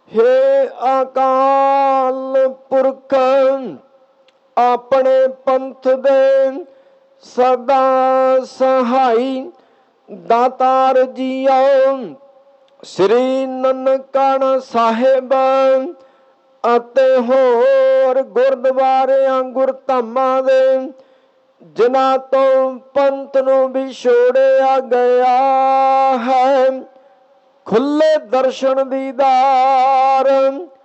हे अकाल पुरख अपने पंथ दे सदा सहाई दातार जीओ। श्री ननकाना साहिब ਅਤੇ ਹੋਰ ਗੁਰਦੁਆਰਿਆਂ ਗੁਰਧਾਮਾਂ ਦੇ ਜਿਨ੍ਹਾਂ ਤੋਂ ਪੰਥ ਨੂੰ ਵਿਛੋੜਿਆ ਗਿਆ ਹੈ, ਖੁੱਲੇ ਦਰਸ਼ਨ ਦੀਦਾਰ